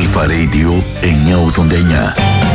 Αλφα Radio 989.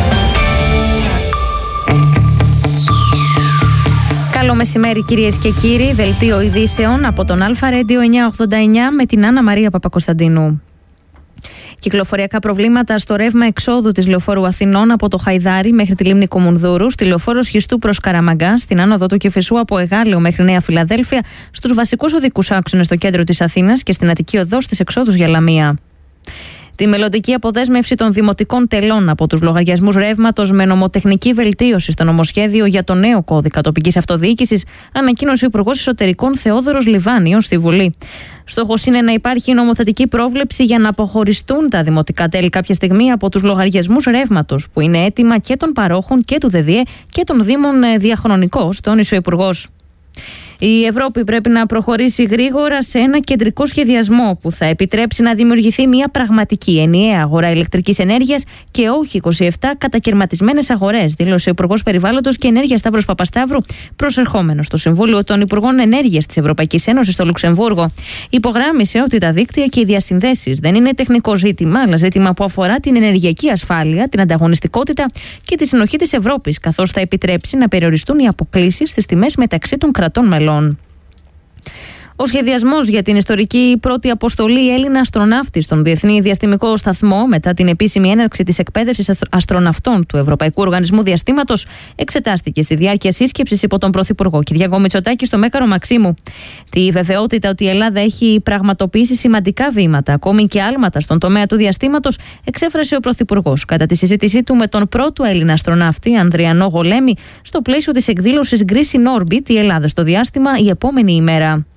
Καλό μεσημέρι κυρίες και κύριοι, δελτίο ειδήσεων από τον Αλφα Radio 989 με την Άννα Μαρία Παπακοσταντίνου. Κυκλοφοριακά προβλήματα στο ρεύμα εξόδου της λεωφόρου Αθηνών από το Χαϊδάρι μέχρι τη λίμνη Κομουνδούρου, στη λεωφόρο Σχιστού προς Καραμαγκά, στην άνοδο του Κηφισού από Εγάλεο μέχρι Νέα Φιλαδέλφια, στους βασικούς οδικούς άξονες στο κέντρο της Αθήνας και στην Αττική Οδό στις εξόδους για Λαμία. Τη μελλοντική αποδέσμευση των δημοτικών τελών από τους λογαριασμούς ρεύματος με νομοτεχνική βελτίωση στο νομοσχέδιο για το νέο κώδικα τοπικής αυτοδιοίκησης, ανακοίνωσε ο Υπουργός Εσωτερικών Θεόδωρος Λιβάνιος στη Βουλή. Στόχος είναι να υπάρχει νομοθετική πρόβλεψη για να αποχωριστούν τα δημοτικά τέλη κάποια στιγμή από τους λογαριασμούς ρεύματος, που είναι αίτημα και των παρόχων και του ΔΔΕ και των Δήμων διαχρονικώς, τόνισε ο Υπουργός. Η Ευρώπη πρέπει να προχωρήσει γρήγορα σε ένα κεντρικό σχεδιασμό που θα επιτρέψει να δημιουργηθεί μια πραγματική ενιαία αγορά ηλεκτρικής ενέργειας και όχι 27 κατακαιρματισμένες αγορές, δήλωσε ο Υπουργός Περιβάλλοντος και Ενέργειας Σταύρος Παπασταύρου, προσερχόμενος στο Συμβούλιο των Υπουργών Ενέργειας της Ευρωπαϊκής Ένωσης στο Λουξεμβούργο. Υπογράμμισε ότι τα δίκτυα και οι διασυνδέσεις δεν είναι τεχνικό ζήτημα, αλλά ζήτημα που αφορά την ενεργειακή ασφάλεια, την ανταγωνιστικότητα και τη συνοχή της Ευρώπης, καθώς θα επιτρέψει να περιοριστούν οι αποκλίσεις στις τιμές μεταξύ των κρατών μελών. Ο σχεδιασμός για την ιστορική πρώτη αποστολή Έλληνα αστροναύτη στον Διεθνή Διαστημικό Σταθμό μετά την επίσημη έναρξη της εκπαίδευσης αστροναυτών του Ευρωπαϊκού Οργανισμού Διαστήματος εξετάστηκε στη διάρκεια σύσκεψης υπό τον Πρωθυπουργό Κυριάκο Μητσοτάκη στο Μέκαρο Μαξίμου. Τη βεβαιότητα ότι η Ελλάδα έχει πραγματοποιήσει σημαντικά βήματα, ακόμη και άλματα στον τομέα του διαστήματος, εξέφρασε ο Πρωθυπουργός κατά τη συζήτησή του με τον πρώτο Έλληνα αστροναύτη, Ανδριανό Γολέμη, στο πλαίσιο της εκδήλωσης Greece in Orbit, η Ελλάδα στο διάστημα, η επόμενη ημέρα.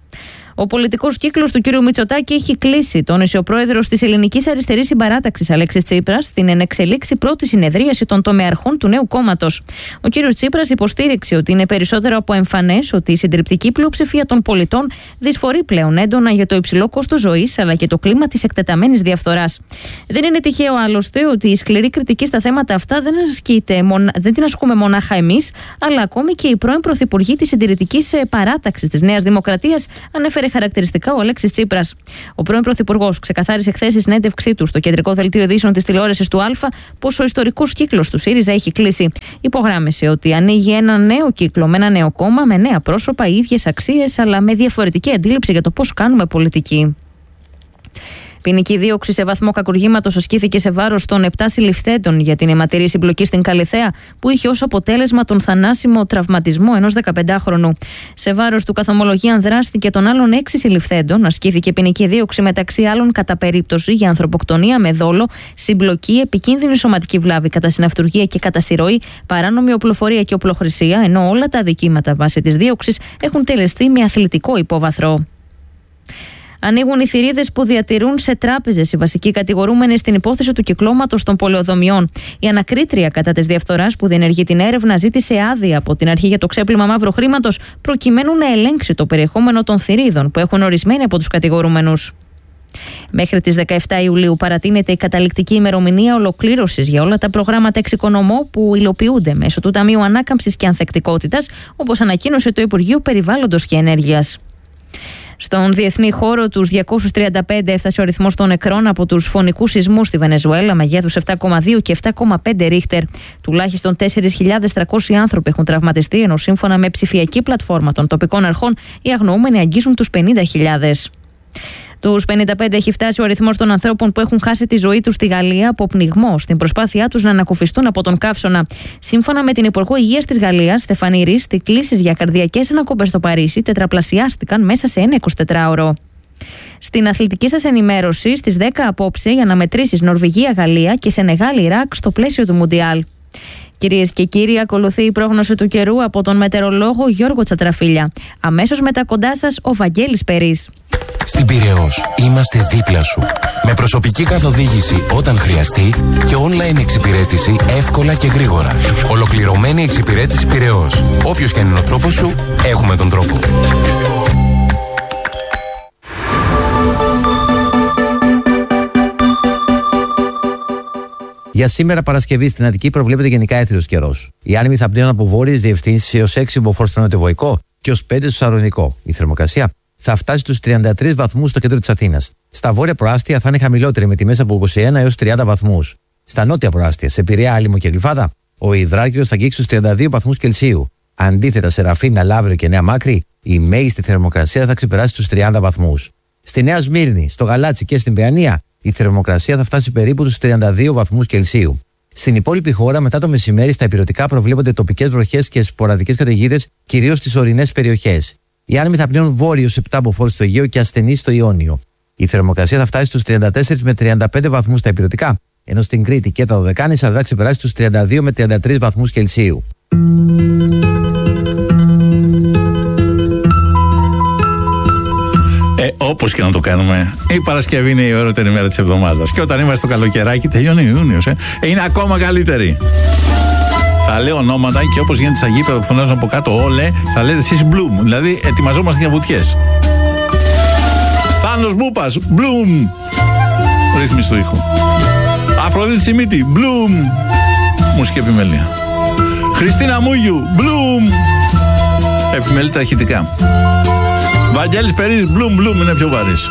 Ο πολιτικός κύκλος του κ. Μητσοτάκη έχει κλείσει, τόνισε ο πρόεδρος της Ελληνικής Αριστερής Συμπαράταξης Αλέξης Τσίπρας στην ενεξελίξη πρώτη συνεδρίαση των τομεαρχών του νέου κόμματος. Ο κ. Τσίπρας υποστήριξε ότι είναι περισσότερο από εμφανές ότι η συντριπτική πλειοψηφία των πολιτών δυσφορεί πλέον έντονα για το υψηλό κόστος ζωής αλλά και το κλίμα της εκτεταμένης διαφθοράς. Δεν είναι τυχαίο άλλωστε ότι η σκληρή κριτική στα θέματα αυτά δεν την ασκούμε μονάχα εμείς, αλλά ακόμη και οι πρώην πρωθυπουργοί της συντηρητικής παράταξης της Νέας Δημοκρατίας, ανέφερε χαρακτηριστικά ο Αλέξης Τσίπρας. Ο πρώην πρωθυπουργός ξεκαθάρισε χθες στη συνέντευξή του στο κεντρικό δελτίο ειδήσεων της τηλεόρασης του Αλφα πως ο ιστορικός κύκλος του ΣΥΡΙΖΑ έχει κλείσει. Υπογράμμισε ότι ανοίγει ένα νέο κύκλο με ένα νέο κόμμα, με νέα πρόσωπα, ίδιες αξίες, αλλά με διαφορετική αντίληψη για το πώς κάνουμε πολιτική. Ποινική δίωξη σε βαθμό κακουργήματος ασκήθηκε σε βάρος των 7 συλληφθέντων για την αιματηρή συμπλοκή στην Καλιθέα, που είχε ως αποτέλεσμα τον θανάσιμο τραυματισμό ενός 15χρονου. Σε βάρος του καθομολογίαν δράστηκε των άλλων 6 συλληφθέντων. Ασκήθηκε ποινική δίωξη μεταξύ άλλων κατά περίπτωση για ανθρωποκτονία με δόλο, συμπλοκή, επικίνδυνη σωματική βλάβη κατά συναυτουργία και κατά συρροή, παράνομη οπλοφορία και οπλοχρησία, ενώ όλα τα αδικήματα βάσει της δίωξης έχουν τελεστεί με αθλητικό υπόβαθρο. Ανοίγουν οι θηρίδες που διατηρούν σε τράπεζες οι βασικοί κατηγορούμενοι στην υπόθεση του κυκλώματος των πολεοδομιών. Η ανακρίτρια κατά της διαφθοράς που διενεργεί την έρευνα ζήτησε άδεια από την αρχή για το ξέπλυμα μαύρου χρήματος, προκειμένου να ελέγξει το περιεχόμενο των θηρίδων που έχουν ορισμένοι από τους κατηγορούμενους. Μέχρι τις 17 Ιουλίου παρατείνεται η καταληκτική ημερομηνία ολοκλήρωσης για όλα τα προγράμματα εξοικονομώ που υλοποιούνται μέσω του Ταμείου Ανάκαμψης και Ανθεκτικότητας, όπως ανακοίνωσε το Υπουργείο Περιβάλλοντος και Ενέργειας. Στον διεθνή χώρο, τους 235 έφτασε ο αριθμός των νεκρών από τους φωνικούς σεισμούς στη Βενεζουέλα, μεγέθους 7,2 και 7,5 ρίχτερ. Τουλάχιστον 4.300 άνθρωποι έχουν τραυματιστεί, ενώ σύμφωνα με ψηφιακή πλατφόρμα των τοπικών αρχών, οι αγνοούμενοι αγγίζουν τους 50.000. Τους 55 έχει φτάσει ο αριθμός των ανθρώπων που έχουν χάσει τη ζωή τους στη Γαλλία από πνιγμό στην προσπάθειά τους να ανακουφιστούν από τον καύσωνα. Σύμφωνα με την Υπουργό Υγείας της Γαλλίας, Στεφανή Ριστ, οι κλήσεις για καρδιακές ανακοπές στο Παρίσι τετραπλασιάστηκαν μέσα σε ένα 24ωρο. Στην αθλητική σας ενημέρωση, στις 10 απόψε, οι αναμετρήσεις Νορβηγία-Γαλλία και Σενεγάλη-Ιράκ στο πλαίσιο του Μουντιάλ. Κυρίες και κύριοι, ακολουθεί η πρόγνωση του καιρού από τον μετεωρολόγο Γιώργο Τσατραφίλια. Αμέσως μετά κοντά σας ο Βαγγέλης Περής. Στην Πειραιώς είμαστε δίπλα σου. Με προσωπική καθοδήγηση όταν χρειαστεί και online εξυπηρέτηση εύκολα και γρήγορα. Ολοκληρωμένη εξυπηρέτηση Πειραιώς. Όποιος και αν είναι ο τρόπος σου, έχουμε τον τρόπο. Για σήμερα Παρασκευή στην Αττική προβλέπεται γενικά έθριος καιρός. Οι άνεμοι θα πνέουν από βόρειες διευθύνσεις έως 6 μποφόρ στο νοτιοβοϊκό και ως 5 στο σαρωνικό. Η θερμοκρασία θα φτάσει στους 33 βαθμούς στο κέντρο της Αθήνας. Στα βόρεια προάστια θα είναι χαμηλότερη με τιμές από 21 έως 30 βαθμούς. Στα νότια προάστια, σε Πειραιά, Άλυμο και Γλυφάδα, ο υδράργυρος θα αγγίξει στους 32 βαθμούς Κελσίου. Αντίθετα, σε Ραφίνα, Λαύριο και Νέα Μάκρη, η μέγιστη θερμοκρασία θα ξεπεράσει τους 30 βαθμούς. Στη Νέα Σμύρνη, στο Γαλάτσι και στην Παιανία, η θερμοκρασία θα φτάσει περίπου τους 32 βαθμούς Κελσίου. Στην υπόλοιπη χώρα, μετά το μεσημέρι, στα ηπειρωτικά προβλέπονται τοπικές βροχές και σποραδικές καταιγίδες, κυρίως στις ορεινές περιοχές. Οι άνεμοι θα πνέουν βόρειος 7 μποφόρ στο Αιγαίο και ασθενείς στο Ιόνιο. Η θερμοκρασία θα φτάσει στους 34 με 35 βαθμούς στα ηπειρωτικά, ενώ στην Κρήτη και τα Δωδεκάνησα θα ξεπεράσει τους 32 με 33 βαθμούς Κελσίου. Όπως και να το κάνουμε, η Παρασκευή είναι η ωραιότερη μέρα της εβδομάδας. Και όταν είμαστε στο καλοκαιράκι, τελειώνει Ιούνιος, είναι ακόμα καλύτερη. Θα λέω ονόματα και όπως γίνεται στα γήπεδα που φωνάζουν από κάτω όλε, θα λέτε εσείς Bloom. Δηλαδή, ετοιμαζόμαστε για βουτιές. Θάνος Μπούπας, Bloom. Ρύθμιση του ήχου. Αφροδίτη Σιμίτη, Bloom. Μουσική επιμέλεια. Χριστίνα Μούγιου, Bloom. Επιμέλεια τα ηχητικά. Βαγγέλης Περίς, Bloom, είναι πιο βαρύς.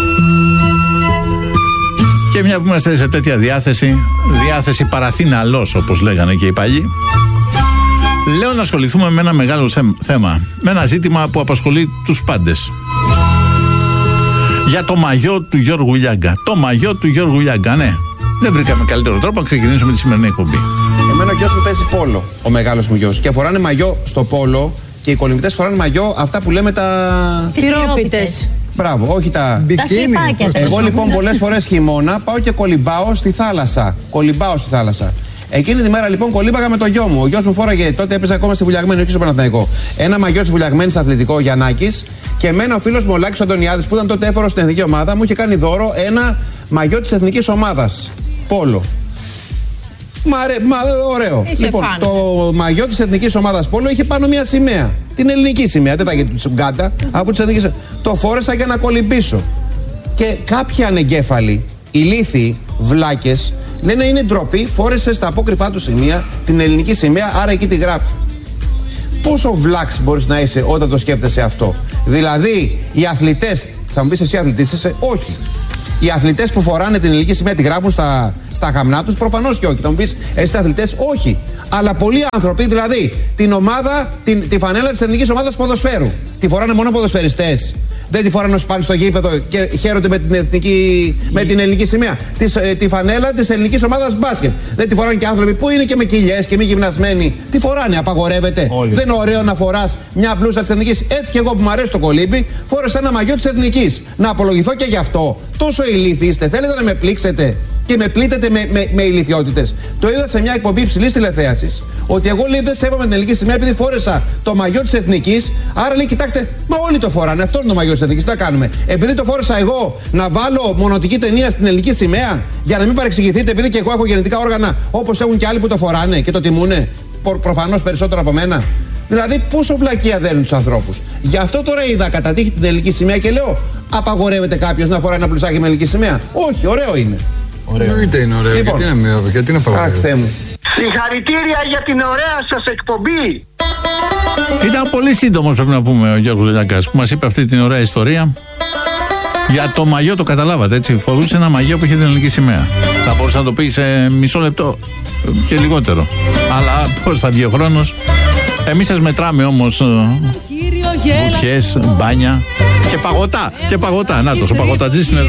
Και μια που είμαστε σε τέτοια διάθεση παραθύναλος, όπως λέγανε και οι παλιοί, λέω να ασχοληθούμε με ένα μεγάλο θέμα, με ένα ζήτημα που απασχολεί τους πάντες. Για το μαγιό του Γιώργου Λιάγκα. Το μαγιό του Γιώργου Λιάγκα, ναι. Δεν βρήκαμε καλύτερο τρόπο να ξεκινήσουμε τη σημερινή εκπομπή. Εμένα ο γιος μου παίζει πόλο, ο μεγάλος μου γιος. Και φοράνε μαγιό στο πόλο και οι κολυμβητές φοράνε μαγιό αυτά που λέμε τα... Τυρόπιτες. Μπράβο, όχι τα σλιπάκια. Εγώ λοιπόν πολλές φορές χειμώνα πάω και κολυμπάω στη θάλασσα. Εκείνη τη μέρα λοιπόν κολύμπαγα με το γιο μου. Ο γιος μου φόραγε, τότε έπαιζε ακόμα στη Βουλιαγμένη, όχι στο Παναθηναϊκό. Ένα μαγιό τη Βουλιαγμένη αθλητικό Γιαννάκης. Και εμένα ο φίλος μου ο Λάκης Αντωνιάδης, που ήταν τότε έφορος στην εθνική ομάδα, μου είχε κάνει δώρο ένα μαγιό της εθνικής ομάδας. Πόλο. Ωραίο. Λοιπόν, το μαγιό της εθνικής ομάδας πόλο είχε πάνω μια σημαία. Την ελληνική σημαία. Δεν θα γίνει την γκάντα. Από τις εθνικές. Το φόρεσα για να κολυμπήσω. Και κάποιοι ανεγκέφαλοι, ηλίθιοι, βλάκες, λένε είναι ντροπή, φόρεσε στα απόκρυφά του σημεία την ελληνική σημαία, άρα εκεί τη γράφει. Πόσο βλάξ μπορείς να είσαι όταν το σκέφτεσαι αυτό? Δηλαδή, οι αθλητές, θα μου πεις εσύ αθλητής είσαι? Όχι. Οι αθλητές που φοράνε την ελληνική σημαία τη γράφουν στα γαμνά τους? Προφανώς και όχι. Θα μου πεις εσείς αθλητές? Όχι. Αλλά πολλοί άνθρωποι, δηλαδή, τη φανέλα της εθνικής ομάδας ποδοσφαίρου, τη φοράνε μόνο ποδοσφαιριστές. Δεν τη φοράνε όσοι πάνε στο γήπεδο και χαίρονται με την ελληνική σημαία. Τη φανέλα της ελληνικής ομάδας μπάσκετ. Δεν τη φοράνε και άνθρωποι που είναι και με κοιλιές και μη γυμνασμένοι. Τι φοράνε, απαγορεύεται? Δεν είναι ωραίο να φοράς μια μπλούζα της εθνικής? Έτσι κι εγώ που μου αρέσει το κολύμπι, φόρεσα ένα μαγιό της εθνικής. Να απολογηθώ και γι' αυτό? Τόσο ηλίθιοι είστε, θέλετε να με πλήξετε και με πλήττετε με ηλιθιότητες? Το είδα σε μια εκπομπή υψηλής τηλεθέασης ότι εγώ, λέει, δεν σέβομαι την ελληνική σημαία επειδή φόρεσα το μαγιό της εθνικής. Άρα, λέει, κοιτάξτε, μα όλοι το φοράνε. Αυτό είναι το μαγιό της εθνικής. Τι θα κάνουμε? Επειδή το φόρεσα εγώ, να βάλω μονοτική ταινία στην ελληνική σημαία? Για να μην παρεξηγηθείτε, επειδή και εγώ έχω γεννητικά όργανα όπως έχουν και άλλοι που το φοράνε και το τιμούνε. Προφανώς περισσότερο από μένα. Δηλαδή, πόσο βλακεία δένουν τους ανθρώπους. Γι' αυτό τώρα είδα κατά τύχη την ελληνική σημαία και λέω: απαγορεύεται κάποιος να φοράει ένα πλουσάκι με ελληνική σημαία? Όχι, ωραίο είναι. Εννοείται είναι ωραίο. Λοιπόν, γιατί να απαγορεύεται? Αχ, Θεέ μου. Συγχαρητήρια για την ωραία σας εκπομπή. Ήταν πολύ σύντομος, πρέπει να πούμε, ο Γιώργος Λιάγκας, που μας είπε αυτή την ωραία ιστορία. Για το μαγιό το καταλάβατε, έτσι. Φορούσε ένα μαγιό που είχε την ελληνική σημαία. Θα μπορούσα να το πει σε μισό λεπτό και λιγότερο. Αλλά πώς θα βγει ο χρόνος? Εμείς σας μετράμε όμως βουτιές, μπάνια και παγωτά. Να το, ο παγωτατζής είναι